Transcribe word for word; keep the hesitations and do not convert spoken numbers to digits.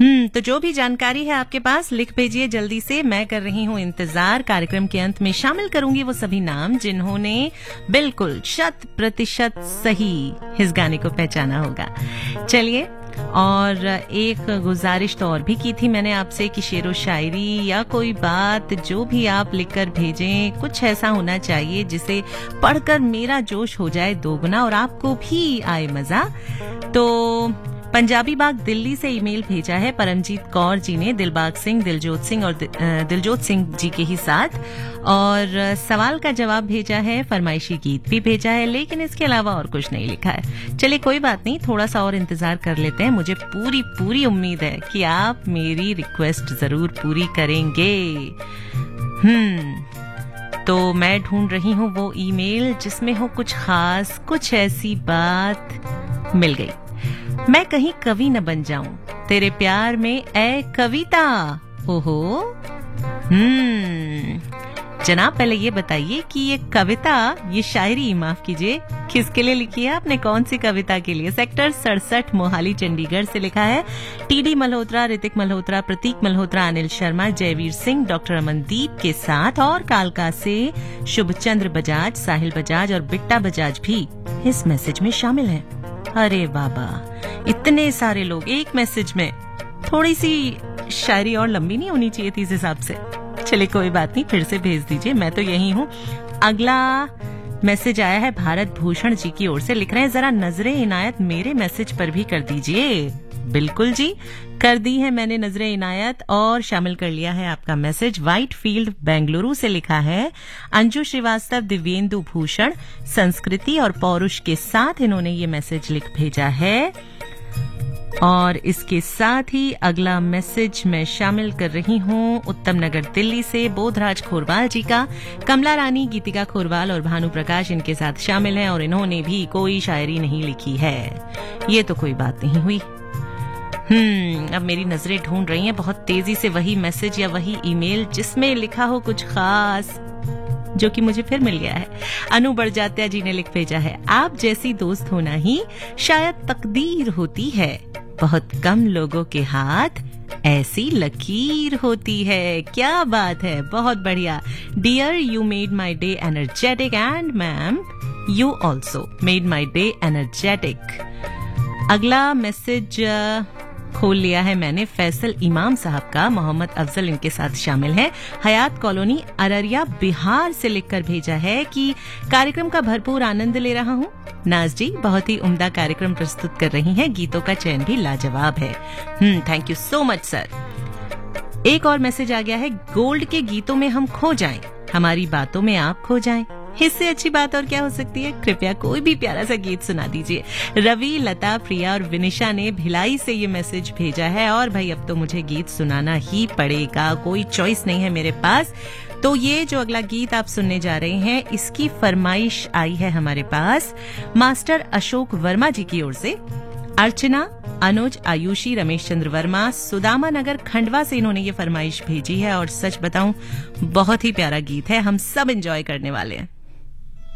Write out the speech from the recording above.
हम्म तो जो भी जानकारी है आपके पास लिख भेजिए जल्दी से। मैं कर रही हूँ इंतजार। कार्यक्रम के अंत में शामिल करूंगी वो सभी नाम जिन्होंने बिल्कुल शत प्रतिशत सही इस गाने को पहचाना होगा। चलिए, और एक गुजारिश तो और भी की थी मैंने आपसे कि शेरो शायरी या कोई बात जो भी आप लिखकर भेजें, कुछ ऐसा होना चाहिए जिसे पढ़कर मेरा जोश हो जाए दोगुना और आपको भी आए मजा। तो पंजाबी बाग दिल्ली से ईमेल भेजा है परमजीत कौर जी ने, दिलबाग सिंह, दिलजोत सिंह और दिलजोत सिंह जी के ही साथ, और सवाल का जवाब भेजा है, फरमाइशी गीत भी भेजा है, लेकिन इसके अलावा और कुछ नहीं लिखा है। चलिए कोई बात नहीं, थोड़ा सा और इंतजार कर लेते हैं। मुझे पूरी पूरी उम्मीद है कि आप मेरी रिक्वेस्ट जरूर पूरी करेंगे। हम्म तो मैं ढूंढ रही हूँ वो ईमेल जिसमें हो कुछ खास, कुछ ऐसी बात। मिल गई। मैं कहीं कवि न बन जाऊं तेरे प्यार में ए कविता। ओहो, हम्म जनाब पहले ये बताइए कि ये कविता, ये शायरी माफ कीजिए, किसके लिए लिखी है आपने? कौन सी कविता के लिए? सेक्टर सड़सठ मोहाली चंडीगढ़ से लिखा है। टीडी मल्होत्रा, ऋतिक मल्होत्रा, प्रतीक मल्होत्रा, अनिल शर्मा, जयवीर सिंह, डॉक्टर अमनदीप के साथ, और कालका से शुभचंद्र बजाज, साहिल बजाज और बिट्टा बजाज भी इस मैसेज में शामिल हैं। अरे बाबा, इतने सारे लोग एक मैसेज में। थोड़ी सी शायरी और लंबी नहीं होनी चाहिए थी इस हिसाब से? चलिए कोई बात नहीं, फिर से भेज दीजिए, मैं तो यही हूँ। अगला मैसेज आया है भारत भूषण जी की ओर से। लिख रहे हैं जरा नजरे इनायत मेरे मैसेज पर भी कर दीजिए। बिल्कुल जी, कर दी है मैंने नजरे इनायत और शामिल कर लिया है आपका मैसेज। व्हाइट फील्ड बेंगलुरु से लिखा है अंजू श्रीवास्तव, दिव्येंदु भूषण, संस्कृति और पौरुष के साथ इन्होंने ये मैसेज लिख भेजा है। और इसके साथ ही अगला मैसेज मैं शामिल कर रही हूँ उत्तम नगर दिल्ली से बोधराज खोरवाल जी का। कमला रानी, गीतिका खोरवाल और भानु प्रकाश इनके साथ शामिल हैं और इन्होंने भी कोई शायरी नहीं लिखी है। ये तो कोई बात नहीं हुई। हम्म अब मेरी नजरें ढूंढ रही हैं बहुत तेजी से वही मैसेज या वही ईमेल जिसमें लिखा हो कुछ खास, जो कि मुझे फिर मिल गया है। अनु बड़जात्या जी ने लिख भेजा है, आप जैसी दोस्त होना ही शायद तकदीर होती है, बहुत कम लोगों के हाथ ऐसी लकीर होती है। क्या बात है, बहुत बढ़िया। Dear, you made my day energetic and ma'am you also made my day energetic. अगला मैसेज खोल लिया है मैंने फैसल इमाम साहब का, मोहम्मद अफजल इनके साथ शामिल हैं। हयात कॉलोनी अररिया बिहार से लिखकर भेजा है कि कार्यक्रम का भरपूर आनंद ले रहा हूँ। नाज जी बहुत ही उम्दा कार्यक्रम प्रस्तुत कर रही हैं, गीतों का चयन भी लाजवाब है। हम्म thank you so much sir. एक और मैसेज आ गया है, गोल्ड के गीतों में हम खो जाएं, हमारी बातों में आप खो जाएं, इससे अच्छी बात और क्या हो सकती है? कृपया कोई भी प्यारा सा गीत सुना दीजिए। रवि, लता, प्रिया और विनिशा ने भिलाई से ये मैसेज भेजा है। और भाई अब तो मुझे गीत सुनाना ही पड़ेगा, कोई चॉइस नहीं है मेरे पास। तो ये जो अगला गीत आप सुनने जा रहे हैं, इसकी फरमाइश आई है हमारे पास मास्टर अशोक वर्मा जी की ओर से। अर्चना, अनुज, आयुषी, रमेश चंद्र वर्मा, सुदामा नगर खंडवा से इन्होंने ये फरमाइश भेजी है। और सच बताऊं, बहुत ही प्यारा गीत है, हम सब एंजॉय करने वाले हैं।